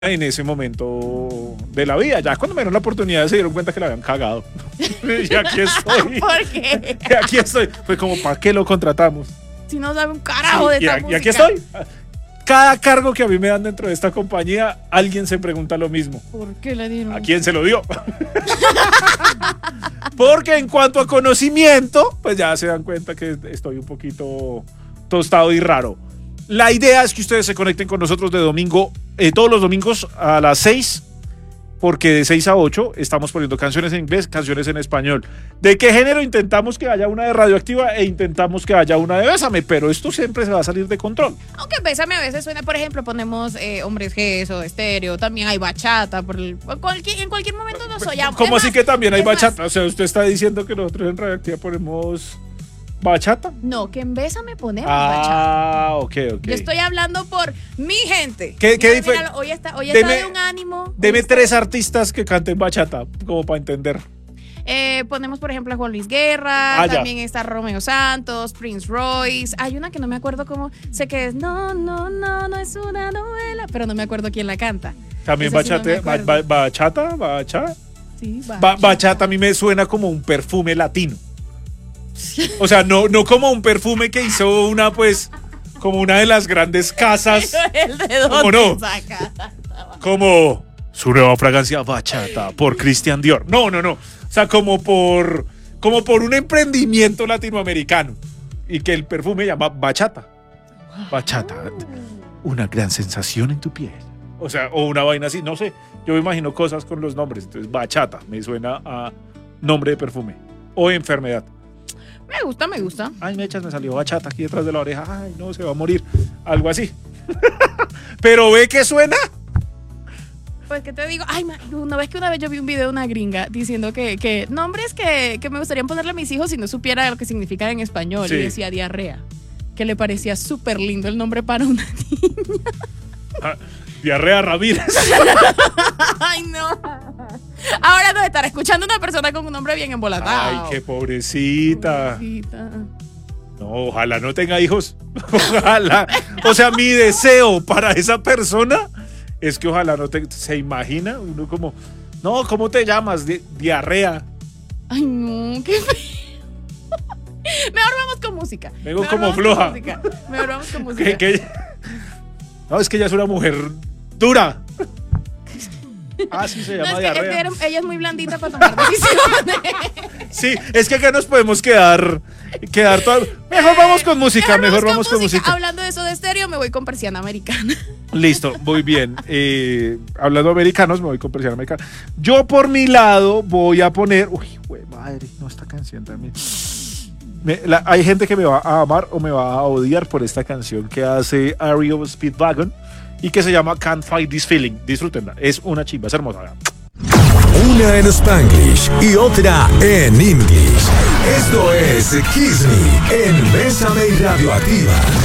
en ese momento de la vida. Ya cuando me dieron la oportunidad se dieron cuenta que la habían cagado. Y aquí estoy. ¿Por qué? Y aquí estoy. Fue como, ¿para qué lo contratamos? Si no sabe un carajo de esta música. Y aquí estoy. Cada cargo que a mí me dan dentro de esta compañía, alguien se pregunta lo mismo. ¿Por qué le dieron? ¿A quién se lo dio? Porque en cuanto a conocimiento, pues ya se dan cuenta que estoy un poquito tostado y raro. La idea es que ustedes se conecten con nosotros de domingo, todos los domingos a las 6, porque de 6 a 8 estamos poniendo canciones en inglés, canciones en español. ¿De qué género? Intentamos que haya una de Radioactiva e intentamos que haya una de Bésame, pero esto siempre se va a salir de control. Aunque Bésame a veces suena, por ejemplo, ponemos Hombres G, o Estéreo, también hay bachata, en cualquier momento nos oyamos. ¿Cómo así que también hay bachata? Más. O sea, usted está diciendo que nosotros en Radioactiva ponemos bachata. No, que en Bésame ponemos bachata. Ah, ok. Yo estoy hablando por mi gente. ¿Qué Mira, hoy está de un ánimo. Deme 3 artistas que canten bachata, como para entender. Ponemos, por ejemplo, a Juan Luis Guerra, también está Romeo Santos, Prince Royce. Hay una que no me acuerdo cómo, sé que es no es una novela, pero no me acuerdo quién la canta. También bachata. Sí, bachata a mí me suena como un perfume latino. O sea, no como un perfume que hizo una, pues, como una de las grandes casas. ¿De dónde no? saca? Como su nueva fragancia bachata por Christian Dior. No. O sea, como por un emprendimiento latinoamericano. Y que el perfume llama bachata. Bachata. Una gran sensación en tu piel. O sea, o una vaina así, no sé. Yo me imagino cosas con los nombres. Entonces, bachata me suena a nombre de perfume. O enfermedad. Me gusta. Ay, me salió bachata aquí detrás de la oreja. Ay, no, se va a morir. Algo así. Pero ve que suena. Pues, ¿qué te digo? Ay, una vez yo vi un video de una gringa diciendo que nombres que me gustaría ponerle a mis hijos si no supiera lo que significa en español. Sí. Y decía diarrea. Que le parecía súper lindo el nombre para una niña. Diarrea Ramírez. Ay, no. Ahora nos estará escuchando una persona con un nombre bien embolatado. Ay, qué pobrecita. No, ojalá no tenga hijos. Ojalá. O sea, mi deseo para esa persona es que ojalá no se imagina uno como, no, ¿cómo te llamas? Diarrea. Ay, no, qué feo. Mejor vamos con música. Vengo como floja. Mejor vamos con música. No, es que ella es una mujer dura. Sí se llama diarrea. Ella es muy blandita para tomar decisiones. Sí, es que acá nos podemos quedar todo. Mejor vamos con música, mejor vamos con música. Hablando de eso de Estéreo, me voy con Persiana Americana. Listo, muy bien. Hablando de americanos, me voy con Persiana Americana. Yo por mi lado voy a poner... Uy, güey, madre, no, esta canción también... hay gente que me va a amar o me va a odiar por esta canción que hace R.E.O. Speedwagon y que se llama Can't Fight This Feeling. Disfrútenla, es una chimba, es hermosa. Una en Spanglish y otra en English. Esto es Kiss Me en Bésame y Radioactiva.